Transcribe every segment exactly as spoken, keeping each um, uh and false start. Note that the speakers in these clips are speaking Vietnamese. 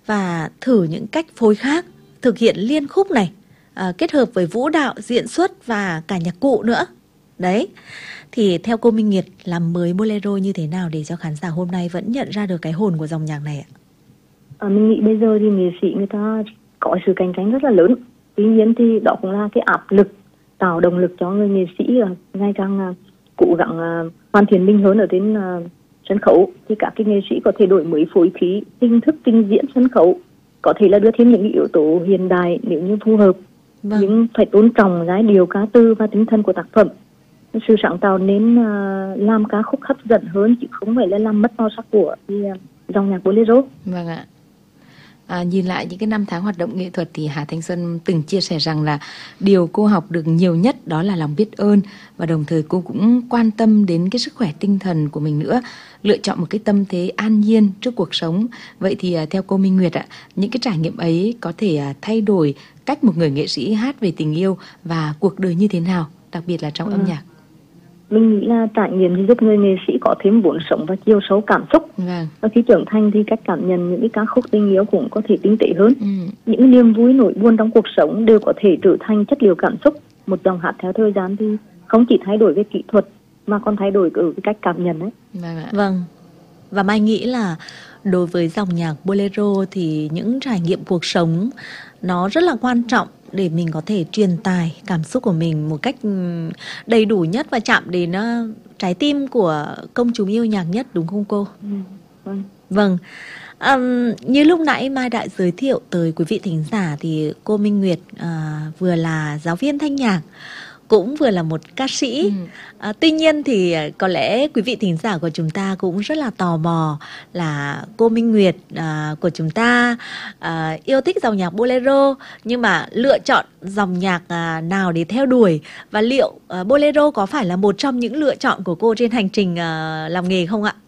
và thử những cách phối khác, thực hiện liên khúc này, à, kết hợp với vũ đạo, diễn xuất và cả nhạc cụ nữa. Đấy, thì theo cô Minh Nguyệt, làm mới bolero như thế nào để cho khán giả hôm nay vẫn nhận ra được cái hồn của dòng nhạc này ạ? À, mình nghĩ bây giờ thì nghệ sĩ người ta có sự cạnh tranh rất là lớn. Tuy nhiên thì đó cũng là cái áp lực tạo động lực cho người nghệ sĩ ngày càng uh, cố gắng uh, hoàn thiện mình hơn ở trên uh, sân khấu. Thì các cái nghệ sĩ có thể đổi mới phối khí, hình thức trình diễn sân khấu, có thể là đưa thêm những yếu tố hiện đại nếu như phù hợp. Vâng. Nhưng phải tôn trọng giai điệu, ca từ và tinh thần của tác phẩm. Sự sáng tạo nên uh, làm ca khúc hấp dẫn hơn, chứ không phải là làm mất màu sắc của thì, uh, dòng nhạc bolero. Vâng ạ. À, nhìn lại những cái năm tháng hoạt động nghệ thuật thì Hà Thanh Xuân từng chia sẻ rằng là điều cô học được nhiều nhất đó là lòng biết ơn, và đồng thời cô cũng quan tâm đến cái sức khỏe tinh thần của mình nữa, lựa chọn một cái tâm thế an nhiên trước cuộc sống. Vậy thì à, theo cô Minh Nguyệt ạ, những cái trải nghiệm ấy có thể à, thay đổi cách một người nghệ sĩ hát về tình yêu và cuộc đời như thế nào, đặc biệt là trong ừ. âm nhạc? Mình nghĩ là trải nghiệm thì giúp người nghệ sĩ có thêm vốn sống và chiều sâu cảm xúc. Vâng. Và khi trưởng thành thì cách cảm nhận những cái ca khúc tình yêu cũng có thể tinh tế hơn. Ừ. Những niềm vui nỗi buồn trong cuộc sống đều có thể trở thành chất liệu cảm xúc. Một dòng hát theo thời gian thì không chỉ thay đổi về kỹ thuật mà còn thay đổi ở cái cách cảm nhận ấy. Vâng ạ. Vâng. Và Mai nghĩ là đối với dòng nhạc bolero thì những trải nghiệm cuộc sống nó rất là quan trọng để mình có thể truyền tải cảm xúc của mình một cách đầy đủ nhất và chạm đến uh, trái tim của công chúng yêu nhạc nhất, đúng không cô? Ừ, vâng. Vâng. Um, như lúc nãy Mai đã giới thiệu tới quý vị thính giả thì cô Minh Nguyệt uh, vừa là giáo viên thanh nhạc, cũng vừa là một ca sĩ. Ừ. À, tuy nhiên thì có lẽ quý vị thính giả của chúng ta cũng rất là tò mò là cô Minh Nguyệt à, của chúng ta à, yêu thích dòng nhạc bolero, nhưng mà lựa chọn dòng nhạc à, nào để theo đuổi, và liệu à, bolero có phải là một trong những lựa chọn của cô trên hành trình à, làm nghề không ạ?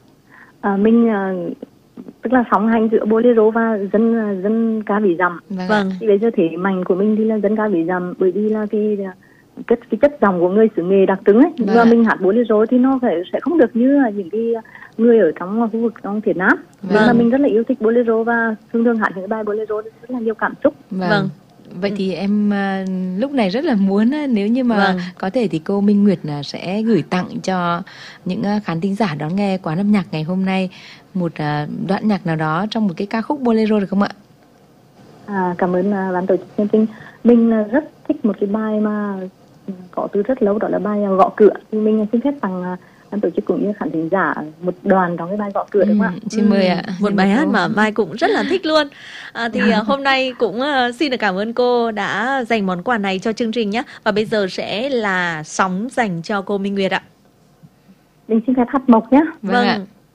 À, mình à, tức là song hành giữa bolero và dân dân ca ví dặm. Vâng. Thì bây giờ thế mạnh của mình thì là dân ca ví dặm, bởi vì là cái cái, cái chất giọng của người xứ nghệ đặc trưng ấy. Vâng. Và mình hát bolero thì nó phải, sẽ không được như những cái người ở trong khu vực trong Việt Nam. Vâng. Nhưng mà mình rất là yêu thích bolero và thường thường hát những bài bolero rất là nhiều cảm xúc. Vâng. Vâng. Vậy thì em uh, lúc này rất là muốn uh, nếu như mà vâng. có thể thì cô Minh Nguyệt uh, sẽ gửi tặng cho những uh, khán thính giả đón nghe quán âm nhạc ngày hôm nay một uh, đoạn nhạc nào đó trong một cái ca khúc bolero được không ạ? À, cảm ơn uh, ban tổ chức chương trình. Mình uh, rất thích một cái bài mà có từ rất lâu, đó là bài uh, Gõ Cửa. Thì mình uh, xin phép bằng uh, ban tổ chức cũng như khán thính giả một đoàn trong cái bài Gõ Cửa, ừ, được không ạ? Xin mời ạ. Ừ, một bài hát mà Mai cũng rất là thích luôn. À, thì uh, hôm nay cũng uh, xin được cảm ơn cô đã dành món quà này cho chương trình nhé. Và bây giờ sẽ là sóng dành cho cô Minh Nguyệt ạ. Mình xin phép hát mộc nhé. Vâng, vâng ạ.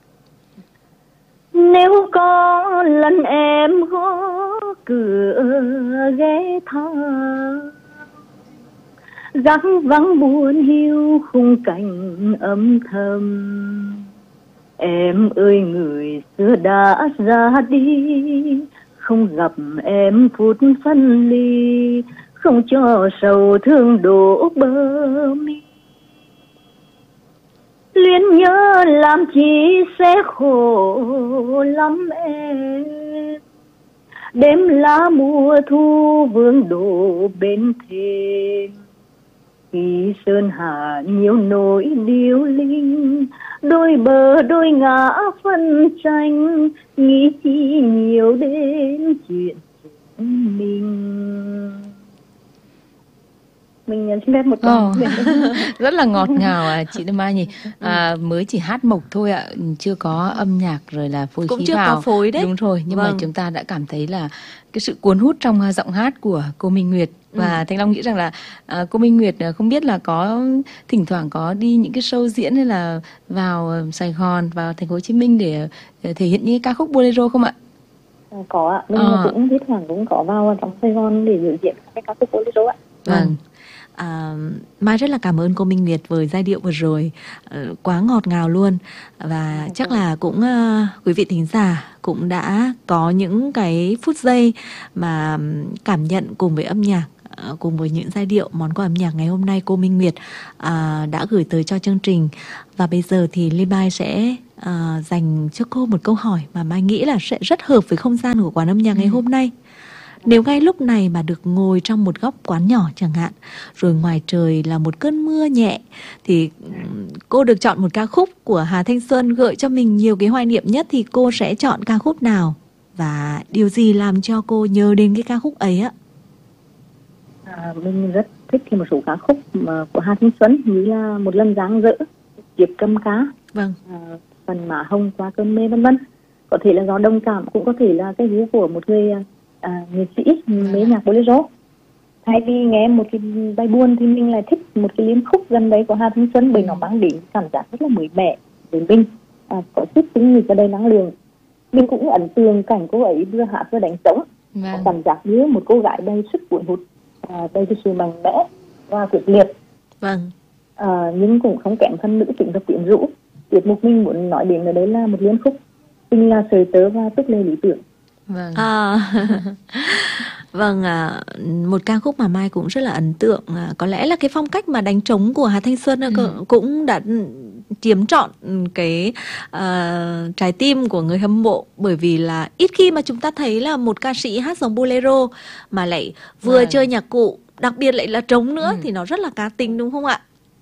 Nếu có lần em gõ cửa ghé thăm, gác vắng buồn hiu khung cảnh âm thầm, em ơi người xưa đã ra đi, không gặp em phút phân ly, không cho sầu thương đổ bờ mi. Luyến nhớ làm chi sẽ khổ lắm em, đêm lá mùa thu vương đổ bên thềm, khi sơn hà nhiều nỗi điêu linh, đôi bờ đôi ngã phân tranh, nghĩ chi nhiều đến chuyện chúng mình. Mình xin phép một câu. Oh. Rất là ngọt ngào à, chị Mai nhỉ. À, mới chỉ hát mộc thôi ạ, chưa có âm nhạc rồi là phối cũng khí chưa vào. Có phối đấy. Đúng rồi, nhưng vâng. mà chúng ta đã cảm thấy là cái sự cuốn hút trong giọng hát của cô Minh Nguyệt. Và ừ. Thanh Long nghĩ rằng là à, cô Minh Nguyệt không biết là có thỉnh thoảng có đi những cái show diễn hay là vào Sài Gòn, vào thành phố Hồ Chí Minh để, để thể hiện những ca khúc bolero không ạ? À, có ạ, nhưng mà à. cũng thỉnh thoảng cũng có vào trong Sài Gòn để biểu diễn các ca khúc bolero ạ. Vâng. vâng. À, Mai rất là cảm ơn cô Minh Nguyệt với giai điệu vừa rồi, uh, quá ngọt ngào luôn. Và à, chắc là cũng uh, quý vị thính giả cũng đã có những cái phút giây mà cảm nhận cùng với âm nhạc uh, cùng với những giai điệu món quà âm nhạc ngày hôm nay cô Minh Nguyệt uh, đã gửi tới cho chương trình. Và bây giờ thì Ly Bai sẽ uh, dành cho cô một câu hỏi mà Mai nghĩ là sẽ rất hợp với không gian của quán âm nhạc ngày hôm nay. Nếu ngay lúc này mà được ngồi trong một góc quán nhỏ chẳng hạn, rồi ngoài trời là một cơn mưa nhẹ, thì cô được chọn một ca khúc của Hà Thanh Xuân gợi cho mình nhiều cái hoài niệm nhất, thì cô sẽ chọn ca khúc nào? Và điều gì làm cho cô nhớ đến cái ca khúc ấy ạ? À, mình rất thích thì một số ca khúc mà của Hà Thanh Xuân, như là Một Lần Dáng Dỡ, Chiếc Cầm Cá, vâng. à, Phần Má Hồng Qua Cơn Mê, vân vân. Có thể là do đồng cảm, cũng có thể là cái gu của một người à, nghệ sĩ mê nhạc bolero. Thay vì nghe một cái bài buồn thì mình lại thích một cái liên khúc gần đấy của Hà Thanh Xuân, bởi nó mang đến cảm giác rất là mới mẻ đến mình, à, có sức tính nghịch và đầy năng lượng. Mình cũng ấn tượng cảnh cô ấy vừa hát vừa đánh trống, vâng. Cảm giác như một cô gái đầy sức cuốn hút, à, đầy sự mạnh mẽ và quyết liệt, vâng. à, nhưng cũng không kém phần nữ tính và quyến rũ. Tiết mục mình muốn nói đến ở đây là một liên khúc Tình Là Sợi Tơ và Tức Lê Lý Tưởng. Vâng. À, vâng, à, một ca khúc mà Mai cũng rất là ấn tượng. À, có lẽ là cái phong cách mà đánh trống của Hà Thanh Xuân ừ. cũng đã chiếm trọn cái uh, trái tim của người hâm mộ, bởi vì là ít khi mà chúng ta thấy là một ca sĩ hát dòng bolero mà lại vừa vâng. chơi nhạc cụ, đặc biệt lại là trống nữa, ừ. thì nó rất là cá tính, đúng không ạ?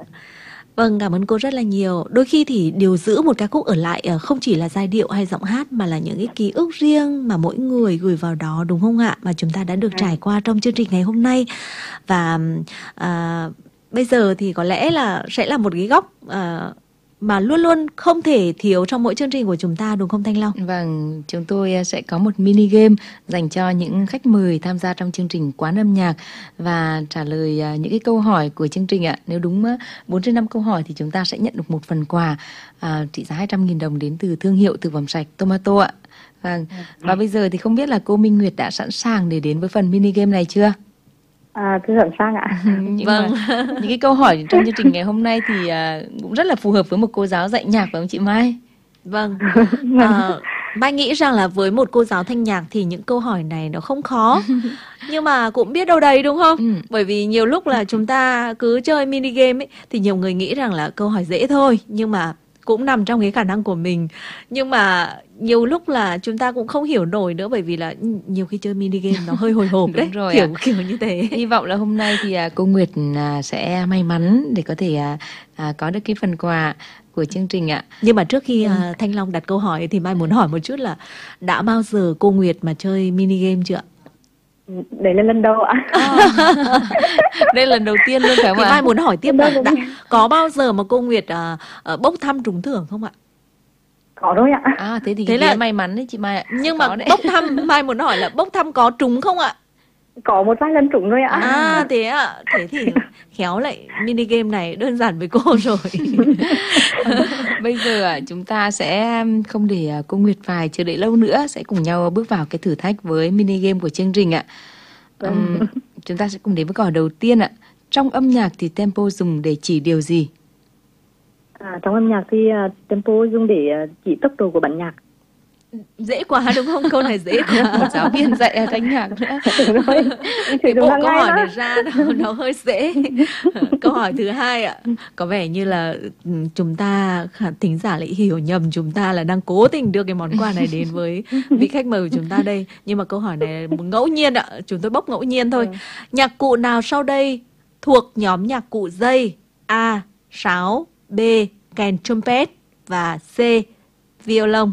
Vâng, cảm ơn cô rất là nhiều. Đôi khi thì điều giữ một ca khúc ở lại không chỉ là giai điệu hay giọng hát, mà là những cái ký ức riêng mà mỗi người gửi vào đó, đúng không ạ? Mà chúng ta đã được trải qua trong chương trình ngày hôm nay. Và à, bây giờ thì có lẽ là sẽ là một cái góc à, mà luôn luôn không thể thiếu trong mỗi chương trình của chúng ta, đúng không Thanh Long? Vâng, chúng tôi sẽ có một mini game dành cho những khách mời tham gia trong chương trình Quán Âm Nhạc và trả lời những cái câu hỏi của chương trình ạ. Nếu đúng bốn trên năm câu hỏi thì chúng ta sẽ nhận được một phần quà à, trị giá hai trăm nghìn đồng đến từ thương hiệu thực phẩm sạch Tomato ạ. Vâng. Và bây giờ thì không biết là cô Minh Nguyệt đã sẵn sàng để đến với phần mini game này chưa? À, cứ sẵn sàng ạ. Nhưng vâng. mà, những cái câu hỏi trong chương trình ngày hôm nay thì uh, cũng rất là phù hợp với một cô giáo dạy nhạc, phải không chị Mai? Vâng. À, Mai nghĩ rằng là với một cô giáo thanh nhạc thì những câu hỏi này nó không khó, nhưng mà cũng biết đâu đấy, đúng không? Ừ. Bởi vì nhiều lúc là chúng ta cứ chơi mini game ấy, thì nhiều người nghĩ rằng là câu hỏi dễ thôi, nhưng mà cũng nằm trong cái khả năng của mình. Nhưng mà nhiều lúc là chúng ta cũng không hiểu nổi nữa, bởi vì là nhiều khi chơi mini game nó hơi hồi hộp đấy, rồi kiểu à. kiểu như thế. Hy vọng là hôm nay thì cô Nguyệt sẽ may mắn để có thể có được cái phần quà của chương trình ạ. Nhưng mà trước khi ừ. Thanh Long đặt câu hỏi thì Mai muốn hỏi một chút là đã bao giờ cô Nguyệt mà chơi mini game chưa ạ? Đấy là lần đầu ạ. À. Đây là lần đầu tiên luôn phải không ạ? Thì Mai muốn hỏi tiếp là đã, có bao giờ mà cô Nguyệt uh, uh, bốc thăm trúng thưởng không ạ? Có rồi ạ. À, thế thì thế là may mắn đấy chị Mai ạ. Nhưng mà đấy. Bốc thăm, Mai muốn hỏi là bốc thăm có trúng không ạ? Có một vài lần trúng rồi ạ. À thế ạ. Thế thì khéo lại mini game này đơn giản với cô rồi. Bây giờ chúng ta sẽ không để cô Nguyệt phải chờ đợi lâu nữa, sẽ cùng nhau bước vào cái thử thách với mini game của chương trình ạ. Um, chúng ta sẽ cùng đến với câu hỏi đầu tiên ạ. Trong âm nhạc thì tempo dùng để chỉ điều gì? À, trong âm nhạc thì uh, tempo dùng để uh, chỉ tốc độ của bản nhạc. Dễ quá đúng không? Câu này dễ quá. Một giáo viên dạy thanh nhạc nữa. Cái bộ câu hỏi này ra nó, nó hơi dễ. Câu hỏi thứ hai ạ, có vẻ như là chúng ta thính giả lại hiểu nhầm chúng ta là đang cố tình đưa cái món quà này đến với vị khách mời của chúng ta đây. Nhưng mà câu hỏi này ngẫu nhiên ạ, chúng tôi bốc ngẫu nhiên thôi. Ừ. Nhạc cụ nào sau đây thuộc nhóm nhạc cụ dây? A. Sáo, B. Kèn trumpet và C. Violon.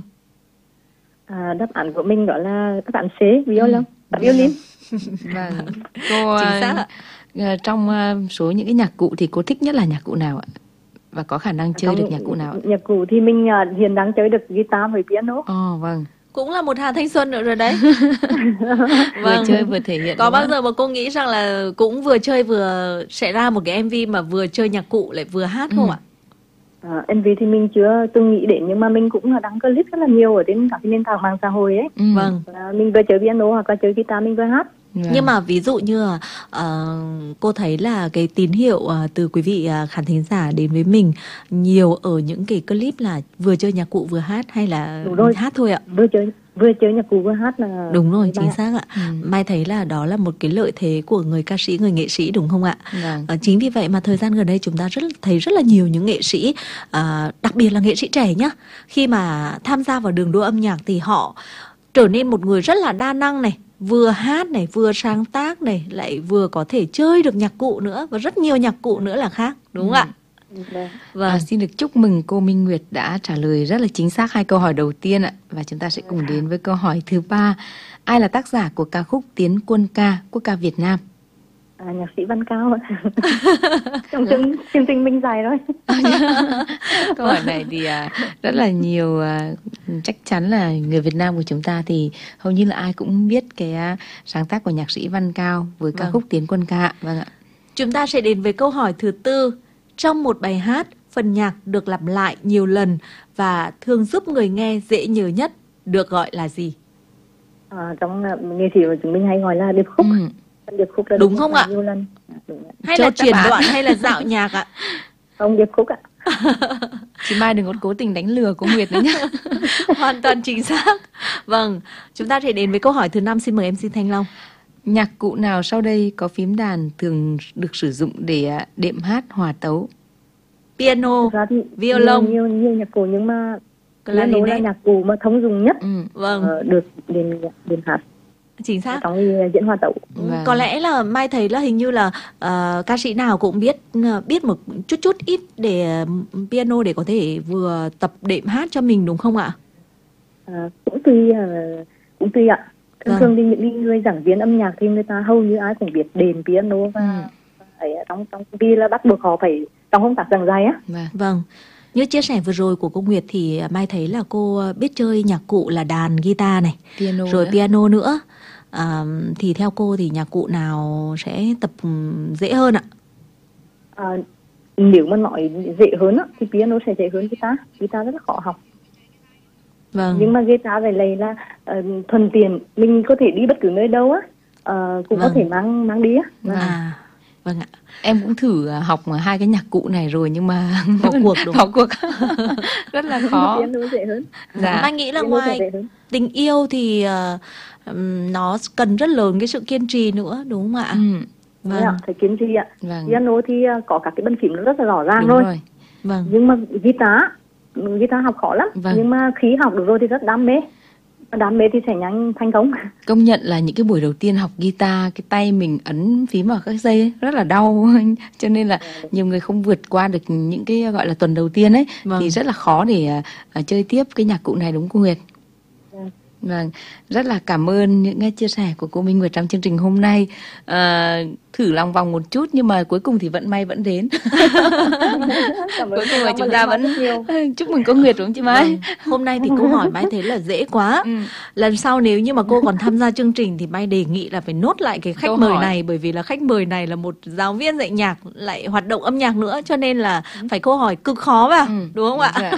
À, đáp án của mình đó là đáp án C, violon, ừ. violin. Vâng. Cô chính xác ạ. Trong số những cái nhạc cụ thì cô thích nhất là nhạc cụ nào ạ? Và có khả năng chơi trong được nhạc cụ nào ạ? Nhạc cụ thì mình hiện đang chơi được guitar với piano. Ồ, vâng. Cũng là một Hà Thanh Xuân nữa rồi đấy. Vâng. Vừa chơi vừa thể hiện. Có bao giờ mà cô nghĩ rằng là cũng vừa chơi vừa sẽ ra một cái em vê mà vừa chơi nhạc cụ lại vừa hát không ừ. ạ? À, em vê thì mình chưa từng nghĩ đến, nhưng mà mình cũng đăng clip rất là nhiều ở trên các nền tảng mạng xã hội ấy. Ừ. Vâng. À, mình vừa chơi piano hoặc là chơi guitar mình vừa hát. Yeah. Nhưng mà ví dụ như uh, cô thấy là cái tín hiệu uh, từ quý vị uh, khán thính giả đến với mình nhiều ở những cái clip là vừa chơi nhạc cụ vừa hát hay là hát thôi ạ? Vừa chơi vừa chơi nhạc cụ vừa hát là Đúng rồi, bài chính ạ. xác ạ. Ừ. Mai thấy là đó là một cái lợi thế của người ca sĩ, người nghệ sĩ đúng không ạ? Vâng. Ờ, chính vì vậy mà thời gian gần đây chúng ta rất thấy rất là nhiều những nghệ sĩ, à, đặc biệt là nghệ sĩ trẻ nhá, khi mà tham gia vào đường đua âm nhạc thì họ trở nên một người rất là đa năng này, vừa hát này, vừa sáng tác này, lại vừa có thể chơi được nhạc cụ nữa, và rất nhiều nhạc cụ nữa là khác, đúng không Ừ. ạ? Vâng. Vâng. À, xin được chúc mừng cô Minh Nguyệt đã trả lời rất là chính xác hai câu hỏi đầu tiên ạ. Và chúng ta sẽ cùng đến với câu hỏi thứ ba. Ai là tác giả của ca khúc Tiến Quân Ca, quốc ca Việt Nam? À, nhạc sĩ Văn Cao ạ. Trong chương, chương trình Minh dài rồi. Câu hỏi này thì à, rất là nhiều, à, chắc chắn là người Việt Nam của chúng ta thì hầu như là ai cũng biết cái à, sáng tác của nhạc sĩ Văn Cao với ca Vâng. khúc Tiến Quân Ca. Vâng ạ. Chúng ta sẽ đến với câu hỏi thứ tư. Trong một bài hát, phần nhạc được lặp lại nhiều lần và thường giúp người nghe dễ nhớ nhất được gọi là gì? À, trong uh, nghệ sĩ của chúng mình hay gọi là điệp khúc. Ừ. Điệp khúc là Đúng được không lặp ạ? lại nhiều lần. À, đúng ạ. Hay Chốt là đáp chuyển án. đoạn hay là dạo nhạc ạ? Không, điệp khúc ạ. Chị Mai đừng có cố tình đánh lừa cô Nguyệt nữa nhé. Hoàn toàn chính xác. Vâng, chúng ta sẽ đến với câu hỏi thứ năm. Xin mời em xê Thanh Long. Nhạc cụ nào sau đây có phím đàn thường được sử dụng để à, đệm hát hòa tấu? Piano, Thực ra thì violon, nhiều, nhiều, nhiều nhạc cụ nhưng mà clarinet. piano là nhạc cụ mà thông dụng nhất, Ừ. Vâng, ờ, được đến đến hát chính xác. trong cái diễn hòa tấu. Vâng. Có lẽ là Mai thấy là hình như là ờ, ca sĩ nào cũng biết ờ, biết một chút chút ít để ờ, piano để có thể vừa tập đệm hát cho mình đúng không ạ? À, cũng tùy uh, cũng tùy ạ. Thường Vâng. thường thì những người giảng viên âm nhạc thì người ta hầu như ai cũng biết đệm piano và Ừ. phải trong trong vì là bắt buộc họ phải trong công tác giảng dạy á. Vâng. Vâng. Như chia sẻ vừa rồi của cô Nguyệt thì Mai thấy là cô biết chơi nhạc cụ là đàn guitar này, Piano rồi nữa. piano nữa. À, thì theo cô thì nhạc cụ nào sẽ tập dễ hơn ạ? À, nếu mà nói dễ hơn á thì piano sẽ dễ hơn guitar. Guitar rất là khó học. Vâng. Nhưng mà guitar về này là uh, thuận tiện, mình có thể đi bất cứ nơi đâu á, uh, cũng Vâng. có thể mang mang đi á. Vâng. À, vâng ạ. Em cũng thử à, học mà hai cái nhạc cụ này rồi nhưng mà Bỏ cuộc đúng bỏ không? cuộc rất là khó. Piano dễ hơn. Dạ. Mai nghĩ là Piano sẽ ngoài dễ hơn. tình yêu thì ờ, ừm, nó cần rất lớn cái sự kiên trì nữa đúng không ạ? Ừ. Vâng. Vâng. Ạ, phải kiên trì ạ. Vâng. Piano thì uh, có các cái bàn phím nó rất là rõ ràng Đúng rồi. rồi. Vâng. Nhưng mà guitar, guitar học khó lắm. Vâng. Nhưng mà khi học được rồi thì rất đam mê. Đam mê thì sẽ nhanh thành công. Công nhận là những cái buổi đầu tiên học guitar, cái tay mình ấn phím vào các dây ấy, rất là đau. Cho nên là nhiều người không vượt qua được những cái gọi là tuần đầu tiên ấy. Vâng. Thì rất là khó để à, à, chơi tiếp cái nhạc cụ này đúng không cô Nguyệt? Vâng. Vâng, rất là cảm ơn những cái chia sẻ của cô Minh Nguyệt trong chương trình hôm nay. À, thử lòng vòng một chút nhưng mà cuối cùng thì vận may vẫn đến. Cảm ơn Cuối cô cùng là Long chúng và ta Lê vẫn Mai rất nhiều. chúc mừng cô Nguyệt đúng không chị Mai? Vâng. Hôm nay thì câu hỏi Mai thấy là dễ quá. Ừ. Lần sau nếu như mà cô còn tham gia chương trình thì Mai đề nghị là phải nốt lại cái khách Câu mời hỏi. này, bởi vì là khách mời này là một giáo viên dạy nhạc lại hoạt động âm nhạc nữa, cho nên là phải câu hỏi cực khó vào, Ừ, đúng không ạ? dạ.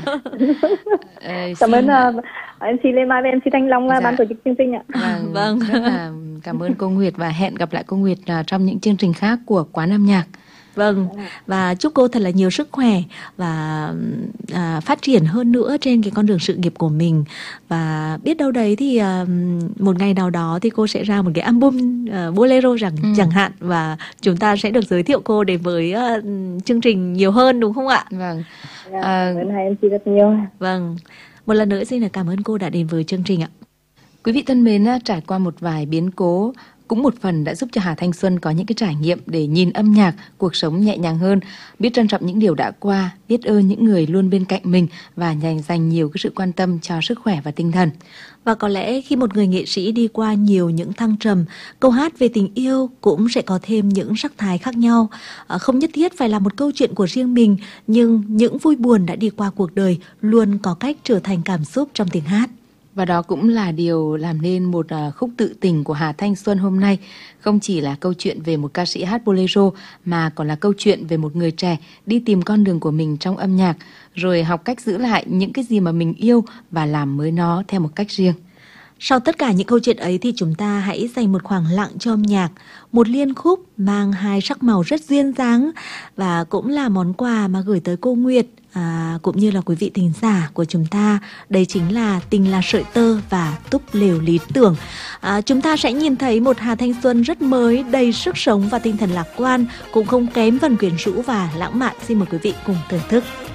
Ờ, Cảm xin- ơn uh, em xê Lê Mai và em xê Thanh Long và Dạ. ban tổ chức chương trình ạ. Vâng, Vâng. rất là cảm ơn cô Nguyệt và hẹn gặp lại cô Nguyệt à, trong những chương trình khác của Quán Âm Nhạc. Vâng, và chúc cô thật là nhiều sức khỏe và à, phát triển hơn nữa trên cái con đường sự nghiệp của mình. Và biết đâu đấy thì à, một ngày nào đó thì cô sẽ ra một cái album à, bolero chẳng, Ừ. chẳng hạn, và chúng ta sẽ được giới thiệu cô đến với à, chương trình nhiều hơn đúng không ạ? Vâng. Dạ, À, cảm ơn hai em xê rất nhiều. Vâng, một lần nữa xin được cảm ơn cô đã đến với chương trình ạ. Quý vị thân mến, á, trải qua một vài biến cố cũng một phần đã giúp cho Hà Thanh Xuân có những cái trải nghiệm để nhìn âm nhạc, cuộc sống nhẹ nhàng hơn, biết trân trọng những điều đã qua, biết ơn những người luôn bên cạnh mình và dành dành nhiều cái sự quan tâm cho sức khỏe và tinh thần. Và có lẽ khi một người nghệ sĩ đi qua nhiều những thăng trầm, câu hát về tình yêu cũng sẽ có thêm những sắc thái khác nhau. À, không nhất thiết phải là một câu chuyện của riêng mình, nhưng những vui buồn đã đi qua cuộc đời luôn có cách trở thành cảm xúc trong tiếng hát. Và đó cũng là điều làm nên một à, khúc tự tình của Hà Thanh Xuân hôm nay. Không chỉ là câu chuyện về một ca sĩ hát bolero mà còn là câu chuyện về một người trẻ đi tìm con đường của mình trong âm nhạc, rồi học cách giữ lại những cái gì mà mình yêu và làm mới nó theo một cách riêng. Sau tất cả những câu chuyện ấy thì chúng ta hãy dành một khoảng lặng cho âm nhạc, một liên khúc mang hai sắc màu rất duyên dáng và cũng là món quà mà gửi tới cô Nguyệt à, cũng như là quý vị thính giả của chúng ta. Đây chính là Tình Là Sợi Tơ và Túp Lều Lý Tưởng. À, chúng ta sẽ nhìn thấy một Hà Thanh Xuân rất mới, đầy sức sống và tinh thần lạc quan, cũng không kém phần quyến rũ và lãng mạn. Xin mời quý vị cùng thưởng thức.